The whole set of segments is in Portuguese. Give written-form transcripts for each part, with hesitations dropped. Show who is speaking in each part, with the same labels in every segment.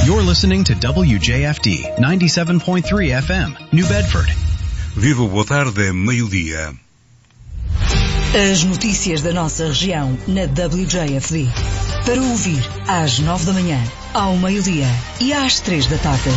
Speaker 1: You're listening to WJFD 97.3 FM, New Bedford.
Speaker 2: Viva, boa tarde, é meio-dia.
Speaker 3: As notícias da nossa região na WJFD. Para ouvir às 9 da manhã, ao meio-dia e às 3 da tarde.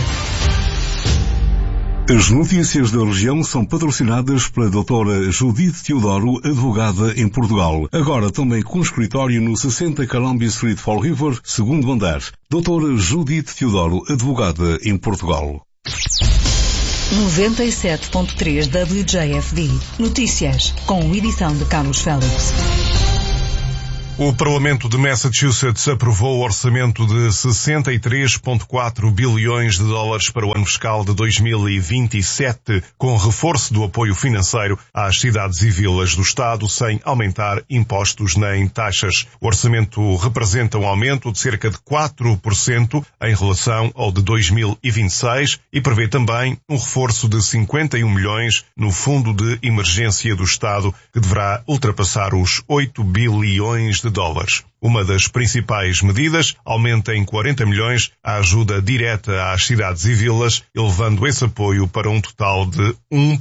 Speaker 2: As notícias da região são patrocinadas pela doutora Judith Teodoro, advogada em Portugal. Agora também com escritório no 60 Columbia Street, Fall River, segundo andar. Doutora Judith Teodoro, advogada em Portugal.
Speaker 3: 97.3 WJFD. Notícias, com edição de Carlos Félix.
Speaker 4: O Parlamento de Massachusetts aprovou o orçamento de 63,4 bilhões de dólares para o ano fiscal de 2027, com reforço do apoio financeiro às cidades e vilas do Estado, sem aumentar impostos nem taxas. O orçamento representa um aumento de cerca de 4% em relação ao de 2026 e prevê também um reforço de 51 milhões no Fundo de Emergência do Estado, que deverá ultrapassar os 8 bilhões de dólares. Uma das principais medidas aumenta em 40 milhões a ajuda direta às cidades e vilas, elevando esse apoio para um total de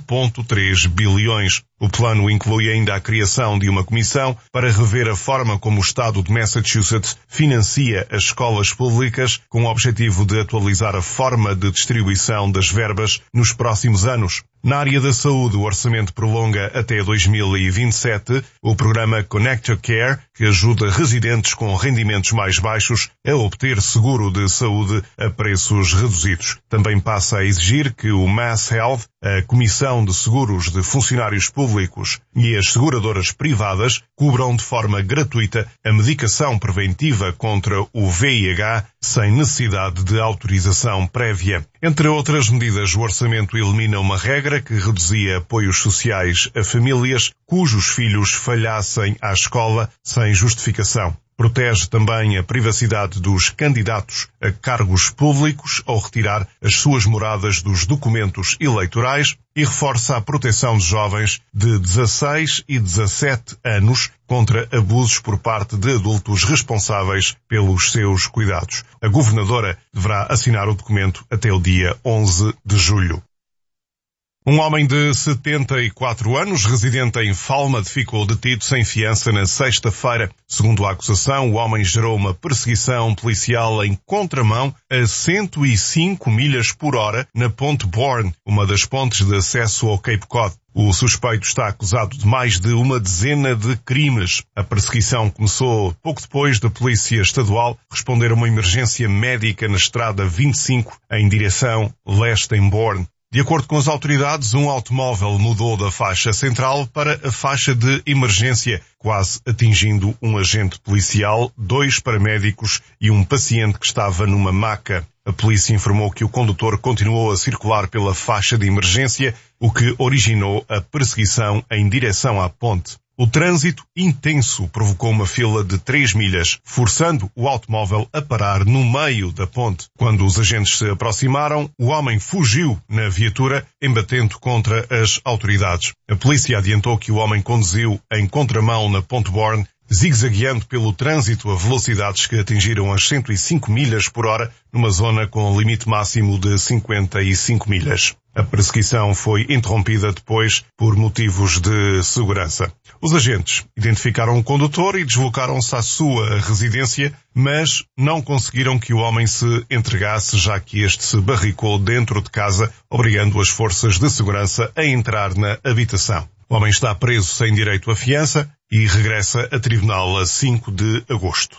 Speaker 4: 1,3 bilhões. O plano inclui ainda a criação de uma comissão para rever a forma como o Estado de Massachusetts financia as escolas públicas, com o objetivo de atualizar a forma de distribuição das verbas nos próximos anos. Na área da saúde, o orçamento prolonga até 2027 o programa Connect Your Care, que ajuda residentes com rendimentos mais baixos a obter seguro de saúde a preços reduzidos. Também passa a exigir que o Mass Health, a Comissão de Seguros de Funcionários Públicos e as seguradoras privadas cubram de forma gratuita a medicação preventiva contra o VIH sem necessidade de autorização prévia. Entre outras medidas, o orçamento elimina uma regra que reduzia apoios sociais a famílias cujos filhos falhassem à escola sem justificação. Protege também a privacidade dos candidatos a cargos públicos ao retirar as suas moradas dos documentos eleitorais e reforça a proteção de jovens de 16 e 17 anos contra abusos por parte de adultos responsáveis pelos seus cuidados. A governadora deverá assinar o documento até o dia 11 de julho. Um homem de 74 anos, residente em Falmouth, ficou detido sem fiança na sexta-feira. Segundo a acusação, o homem gerou uma perseguição policial em contramão a 105 milhas por hora na Ponte Bourne, uma das pontes de acesso ao Cape Cod. O suspeito está acusado de mais de uma dezena de crimes. A perseguição começou pouco depois da Polícia Estadual responder a uma emergência médica na Estrada 25, em direção leste em Bourne. De acordo com as autoridades, um automóvel mudou da faixa central para a faixa de emergência, quase atingindo um agente policial, 2 paramédicos e um paciente que estava numa maca. A polícia informou que o condutor continuou a circular pela faixa de emergência, o que originou a perseguição em direção à ponte. O trânsito intenso provocou uma fila de 3 milhas, forçando o automóvel a parar no meio da ponte. Quando os agentes se aproximaram, o homem fugiu na viatura, embatendo contra as autoridades. A polícia adiantou que o homem conduziu em contramão na Ponte Bourne, zigue-zagueando pelo trânsito a velocidades que atingiram as 105 milhas por hora, numa zona com limite máximo de 55 milhas. A perseguição foi interrompida depois por motivos de segurança. Os agentes identificaram o condutor e deslocaram-se à sua residência, mas não conseguiram que o homem se entregasse, já que este se barricou dentro de casa, obrigando as forças de segurança a entrar na habitação. O homem está preso sem direito à fiança e regressa a tribunal a 5 de agosto.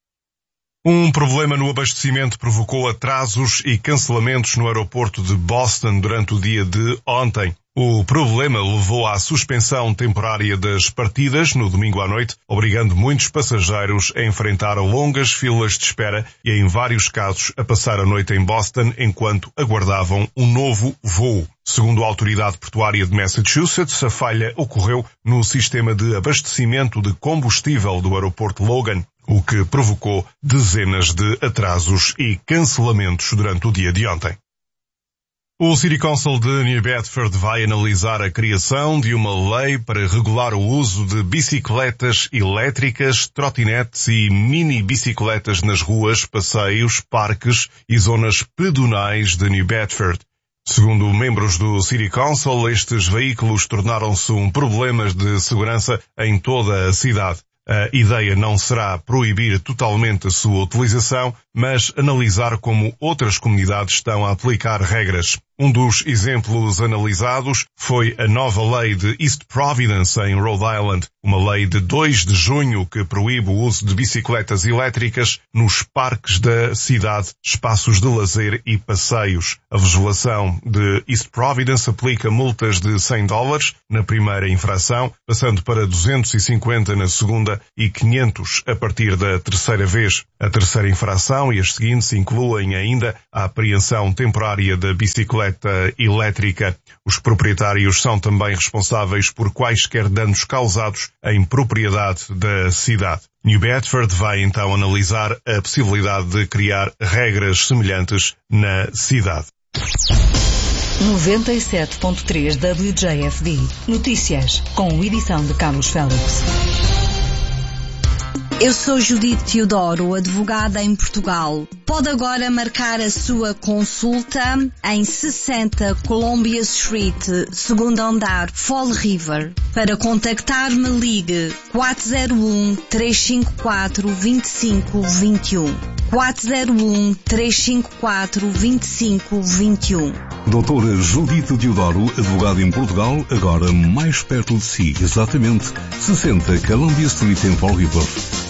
Speaker 4: Um problema no abastecimento provocou atrasos e cancelamentos no aeroporto de Boston durante o dia de ontem. O problema levou à suspensão temporária das partidas no domingo à noite, obrigando muitos passageiros a enfrentar longas filas de espera e, em vários casos, a passar a noite em Boston enquanto aguardavam um novo voo. Segundo a autoridade portuária de Massachusetts, a falha ocorreu no sistema de abastecimento de combustível do aeroporto Logan, o que provocou dezenas de atrasos e cancelamentos durante o dia de ontem. O City Council de New Bedford vai analisar a criação de uma lei para regular o uso de bicicletas elétricas, trotinetes e mini-bicicletas nas ruas, passeios, parques e zonas pedonais de New Bedford. Segundo membros do City Council, estes veículos tornaram-se um problema de segurança em toda a cidade. A ideia não será proibir totalmente a sua utilização, mas analisar como outras comunidades estão a aplicar regras. Um dos exemplos analisados foi a nova lei de East Providence, em Rhode Island, uma lei de 2 de junho que proíbe o uso de bicicletas elétricas nos parques da cidade, espaços de lazer e passeios. A legislação de East Providence aplica multas de $100 na primeira infração, passando para 250 na segunda e 500 a partir da terceira vez. A terceira infração e as seguintes incluem ainda a apreensão temporária da bicicleta elétrica. Os proprietários são também responsáveis por quaisquer danos causados em propriedade da cidade. New Bedford vai então analisar a possibilidade de criar regras semelhantes na cidade.
Speaker 3: 97.3 WJFD. Notícias, com edição de Carlos Félix.
Speaker 5: Eu sou Judite Teodoro, advogada em Portugal. Pode agora marcar a sua consulta em 60 Columbia Street, segundo andar, Fall River. Para contactar-me, ligue 401-354-2521. 401-354-2521.
Speaker 2: Doutora Judite Teodoro, advogada em Portugal, agora mais perto de si, exatamente 60 Columbia Street em Fall River.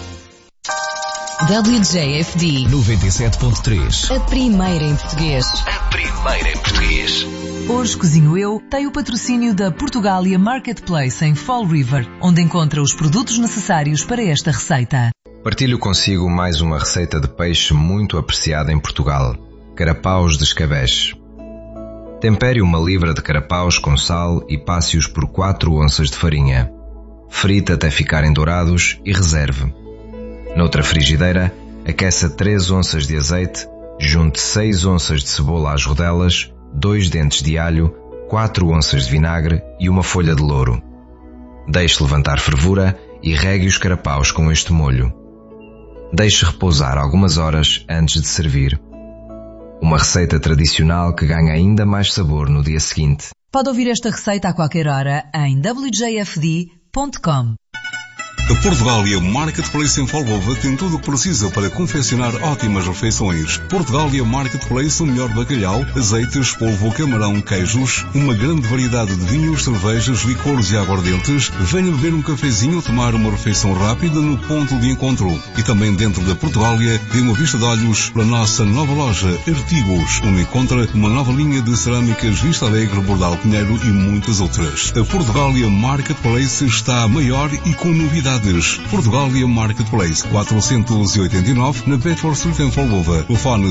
Speaker 3: WJFD
Speaker 6: 97.3.
Speaker 3: A primeira em português.
Speaker 6: A primeira em português.
Speaker 3: Hoje Cozinho Eu tem o patrocínio da Portugália Marketplace em Fall River, onde encontra os produtos necessários para esta receita.
Speaker 7: Partilho consigo mais uma receita de peixe muito apreciada em Portugal: carapaus de escabeche. Tempere 1 libra de carapaus com sal e passe-os por 4 onças de farinha. Frite até ficarem dourados e reserve. Noutra frigideira, aqueça 3 onças de azeite, junte 6 onças de cebola às rodelas, 2 dentes de alho, 4 onças de vinagre e 1 folha de louro. Deixe levantar fervura e regue os carapaus com este molho. Deixe repousar algumas horas antes de servir. Uma receita tradicional que ganha ainda mais sabor no dia seguinte.
Speaker 3: Pode ouvir esta receita a qualquer hora em wjfd.com.
Speaker 2: A Portugália Marketplace em Folgova tem tudo o que precisa para confeccionar ótimas refeições. Portugália Marketplace, o melhor bacalhau, azeites, polvo, camarão, queijos, uma grande variedade de vinhos, cervejas, licores e aguardentes. Venha beber um cafezinho ou tomar uma refeição rápida no ponto de encontro. E também dentro da Portugália, dê uma vista de olhos para a nossa nova loja Artigos, onde encontra uma nova linha de cerâmicas Vista Alegre, Bordal Pinheiro e muitas outras. A Portugália Marketplace está maior e com novidades. Portugália Marketplace, 489, na Bedford Street em Folgova. Telefone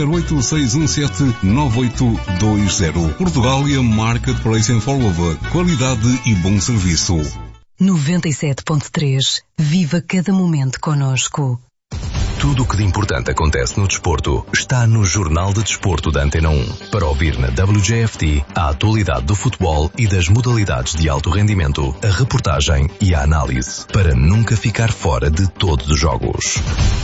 Speaker 2: 508-617-9820. Portugália Marketplace em Folgova. Qualidade e bom serviço.
Speaker 3: 97.3. Viva cada momento connosco.
Speaker 6: Tudo o que de importante acontece no desporto está no Jornal de Desporto da Antena 1. Para ouvir na WJFD a atualidade do futebol e das modalidades de alto rendimento, a reportagem e a análise, para nunca ficar fora de todos os jogos.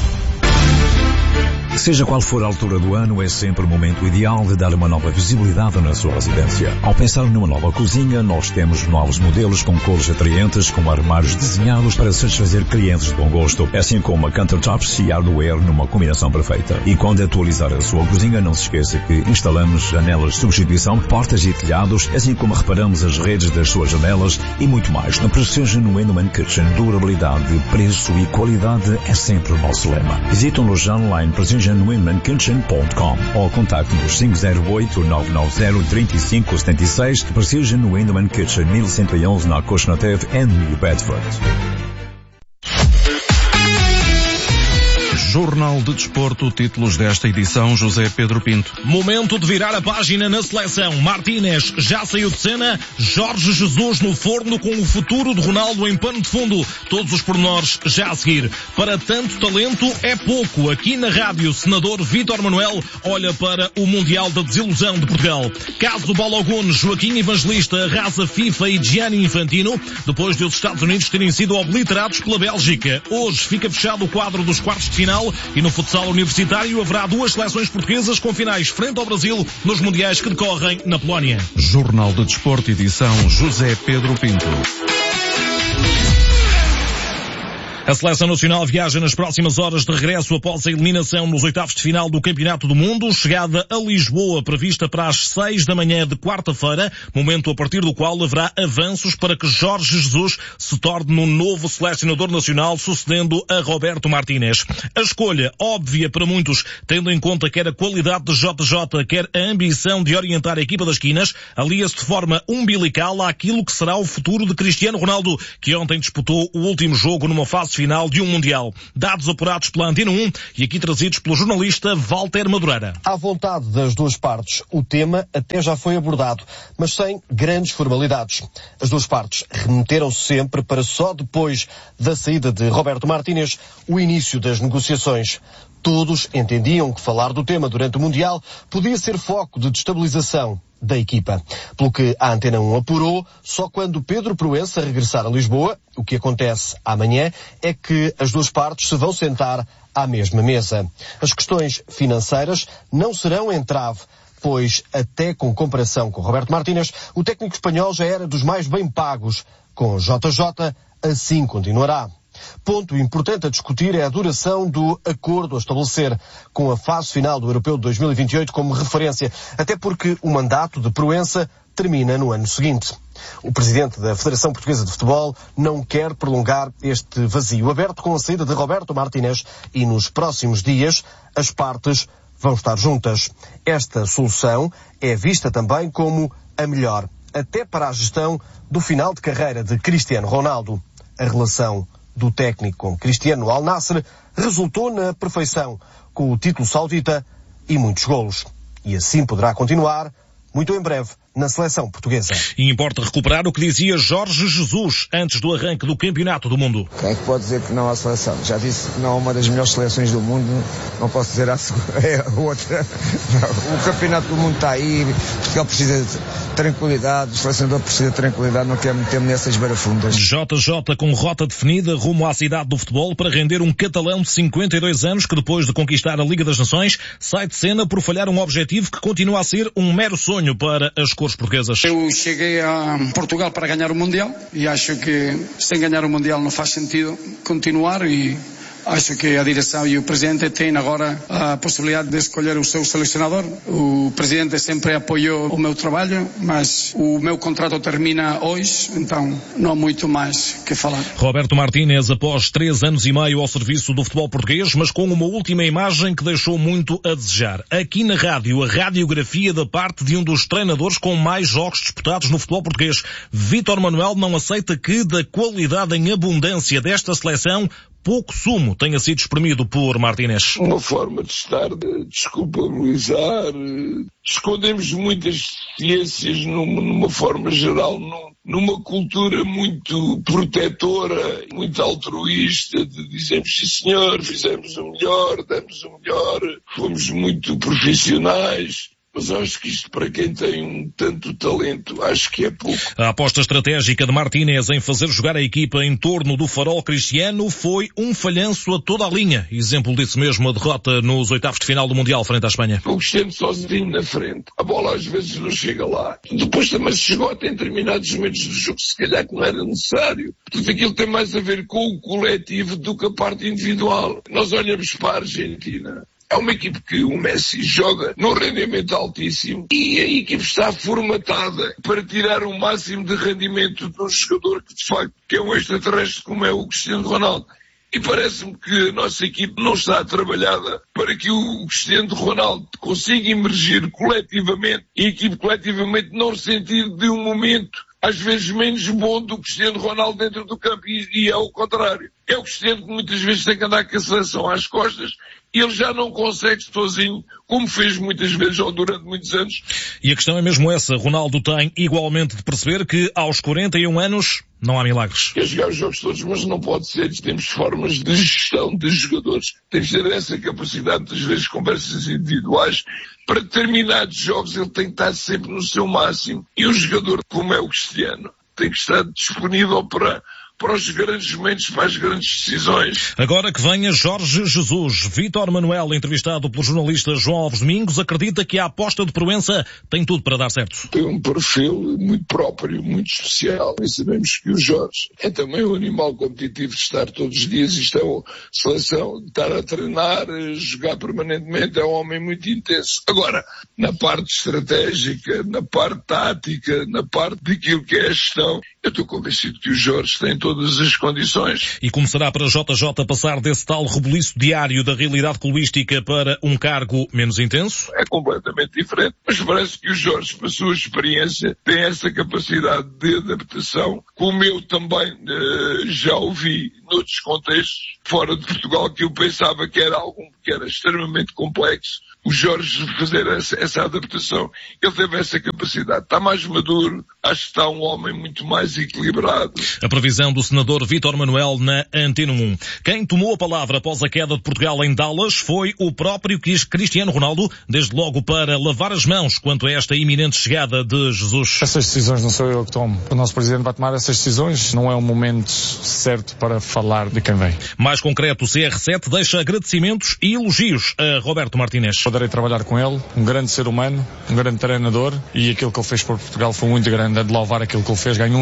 Speaker 8: Seja qual for a altura do ano, é sempre o momento ideal de dar uma nova visibilidade na sua residência. Ao pensar numa nova cozinha, nós temos novos modelos com cores atraentes, com armários desenhados para satisfazer clientes de bom gosto, assim como a countertops e hardware numa combinação perfeita. E quando atualizar a sua cozinha, não se esqueça que instalamos janelas de substituição, portas e telhados, assim como reparamos as redes das suas janelas e muito mais. Na Precision Window Kitchen, durabilidade, preço e qualidade é sempre o nosso lema. Visite a loja online precisionwindowkitchen.com ou contacte-nos 508-990-3576. Precision Window Kitchen, 1111 na Acushnet em New Bedford.
Speaker 9: Jornal de Desporto, títulos desta edição, José Pedro Pinto.
Speaker 10: Momento de virar a página na seleção. Martínez já saiu de cena, Jorge Jesus no forno com o futuro de Ronaldo em pano de fundo. Todos os pormenores já a seguir. Para tanto talento é pouco. Aqui na rádio, senador Vítor Manuel olha para o Mundial da Desilusão de Portugal. Caso Balogun, Joaquim Evangelista arrasa FIFA e Gianni Infantino, depois de os Estados Unidos terem sido obliterados pela Bélgica. Hoje fica fechado o quadro dos quartos de final e no futsal universitário haverá duas seleções portuguesas com finais frente ao Brasil nos mundiais que decorrem na Polónia.
Speaker 9: Jornal de Desporto, edição José Pedro Pinto.
Speaker 10: A Seleção Nacional viaja nas próximas horas de regresso após a eliminação nos oitavos de final do Campeonato do Mundo, chegada a Lisboa prevista para as 6 da manhã de quarta-feira, momento a partir do qual haverá avanços para que Jorge Jesus se torne no novo selecionador nacional, sucedendo a Roberto Martínez. A escolha, óbvia para muitos, tendo em conta quer a qualidade de JJ, quer a ambição de orientar a equipa das quinas, alia-se de forma umbilical àquilo que será o futuro de Cristiano Ronaldo, que ontem disputou o último jogo numa fase final de um Mundial. Dados apurados pela Antena 1 e aqui trazidos pelo jornalista Walter Madureira.
Speaker 11: À vontade das duas partes, o tema até já foi abordado, mas sem grandes formalidades. As duas partes remeteram-se sempre para só depois da saída de Roberto Martínez o início das negociações. Todos entendiam que falar do tema durante o Mundial podia ser foco de destabilização da equipa. Pelo que a Antena 1 apurou, só quando Pedro Proença regressar a Lisboa, o que acontece amanhã, é que as duas partes se vão sentar à mesma mesa. As questões financeiras não serão entrave, pois até com comparação com Roberto Martínez, o técnico espanhol já era dos mais bem pagos. Com JJ, assim continuará. Ponto importante a discutir é a duração do acordo a estabelecer, com a fase final do Europeu de 2028 como referência, até porque o mandato de Proença termina no ano seguinte. O presidente da Federação Portuguesa de Futebol não quer prolongar este vazio aberto com a saída de Roberto Martínez e nos próximos dias as partes vão estar juntas. Esta solução é vista também como a melhor, até para a gestão do final de carreira de Cristiano Ronaldo. A relação do técnico com Cristiano Al Nassr resultou na perfeição, com o título saudita e muitos golos. E assim poderá continuar, muito em breve, na seleção portuguesa.
Speaker 10: E importa recuperar o que dizia Jorge Jesus antes do arranque do Campeonato do Mundo.
Speaker 12: Quem é que pode dizer que não à seleção? Já disse que não é uma das melhores seleções do mundo, não posso dizer é a outra. O Campeonato do Mundo está aí, Portugal precisa de tranquilidade, o selecionador precisa de tranquilidade, não quer meter-me nessas barafundas.
Speaker 10: JJ com rota definida rumo à cidade do futebol para render um catalão de 52 anos que depois de conquistar a Liga das Nações sai de cena por falhar um objetivo que continua a ser um mero sonho para as cores portuguesas.
Speaker 13: Eu cheguei a Portugal para ganhar o Mundial e acho que sem ganhar o Mundial não faz sentido continuar e acho que a direção e o presidente têm agora a possibilidade de escolher o seu selecionador. O presidente sempre apoiou o meu trabalho, mas o meu contrato termina hoje, então não há muito mais que falar.
Speaker 10: Roberto Martínez, após 3 anos e meio ao serviço do futebol português, mas com uma última imagem que deixou muito a desejar. Aqui na rádio, a radiografia da parte de um dos treinadores com mais jogos disputados no futebol português. Vítor Manuel não aceita que, da qualidade em abundância desta seleção, pouco sumo tenha sido espremido por Martínez.
Speaker 14: Uma forma de estar, de desculpabilizar, escondemos muitas deficiências numa forma geral, numa cultura muito protetora, muito altruísta, de dizemos sim senhor, fizemos o melhor, demos o melhor, fomos muito profissionais. Mas acho que isto, para quem tem tanto talento, acho que é pouco.
Speaker 10: A aposta estratégica de Martínez em fazer jogar a equipa em torno do farol Cristiano foi um falhanço a toda a linha. Exemplo disso mesmo a derrota nos oitavos de final do Mundial frente à Espanha.
Speaker 14: O Cristiano sozinho na frente. A bola às vezes não chega lá. Depois também se chegou até em determinados momentos do jogo, se calhar que não era necessário. Portanto, aquilo tem mais a ver com o coletivo do que a parte individual. Nós olhamos para a Argentina. É uma equipe que o Messi joga num rendimento altíssimo e a equipe está formatada para tirar o máximo de rendimento de um jogador que, de facto, que é um extraterrestre como é o Cristiano Ronaldo. E parece-me que a nossa equipe não está trabalhada para que o Cristiano Ronaldo consiga emergir coletivamente e a equipe coletivamente não ressentir de um momento às vezes menos bom do Cristiano Ronaldo dentro do campo e é o contrário. É o Cristiano que muitas vezes tem que andar com a seleção às costas e ele já não consegue sozinho, como fez muitas vezes ou durante muitos anos.
Speaker 10: E a questão é mesmo essa. Ronaldo tem igualmente de perceber que aos 41 anos não há milagres.
Speaker 14: Quer jogar os jogos todos, mas não pode ser. Temos formas de gestão de jogadores. Temos de ter essa capacidade, muitas vezes, conversas individuais. Para determinados jogos ele tem que estar sempre no seu máximo. E o jogador, como é o Cristiano, tem que estar disponível para os grandes momentos, para as grandes decisões.
Speaker 10: Agora que venha Jorge Jesus, Vítor Manuel, entrevistado pelo jornalista João Alves Domingos, acredita que a aposta de Proença tem tudo para dar certo.
Speaker 14: Tem um perfil muito próprio, muito especial, e sabemos que o Jorge é também um animal competitivo de estar todos os dias, isto é uma seleção, de estar a treinar, a jogar permanentemente, é um homem muito intenso. Agora, na parte estratégica, na parte tática, na parte daquilo que é a gestão, eu estou convencido que o Jorge tem todas as condições.
Speaker 10: E como será para JJ passar desse tal rebuliço diário da realidade clubística para um cargo menos intenso?
Speaker 14: É completamente diferente, mas parece que o Jorge, pela sua experiência, tem essa capacidade de adaptação, como eu também já ouvi noutros contextos, fora de Portugal, que eu pensava que era algo que era extremamente complexo. O Jorge fazer essa adaptação, ele teve essa capacidade. Está mais maduro, acho que está um homem muito mais equilibrado.
Speaker 10: A previsão do senador Vítor Manuel na Antena 1. Quem tomou a palavra após a queda de Portugal em Dallas foi o próprio Cristiano Ronaldo, desde logo para lavar as mãos quanto a esta iminente chegada de Jesus.
Speaker 15: Essas decisões não sou eu que tomo. O nosso presidente vai tomar essas decisões. Não é o momento certo para falar de quem vem.
Speaker 10: Mais concreto, o CR7 deixa agradecimentos e elogios a Roberto Martínez.
Speaker 15: Poderei trabalhar com ele, um grande ser humano, um grande treinador, e aquilo que ele fez por Portugal foi muito grande. É de louvar aquilo que ele fez, ganhou